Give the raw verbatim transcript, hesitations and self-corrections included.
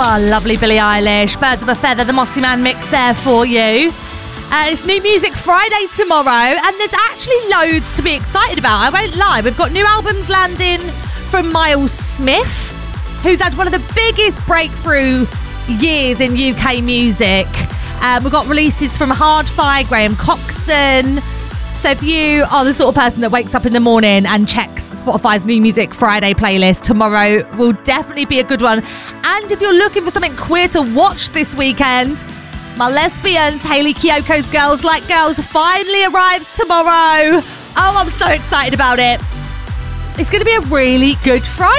Oh, lovely Billie Eilish. Birds of a Feather, the Mossy Man mix there for you. Uh, it's New Music Friday tomorrow, and there's actually loads to be excited about. I won't lie. We've got new albums landing from Miles Smith, who's had one of the biggest breakthrough years in U K music. Um, we've got releases from Hardfire, Graham Coxon. So if you are the sort of person that wakes up in the morning and checks Spotify's New Music Friday playlist, tomorrow will definitely be a good one. And if you're looking for something queer to watch this weekend, My Lesbians, Hayley Kiyoko's Girls Like Girls finally arrives tomorrow. Oh, I'm so excited about it. It's going to be a really good Friday.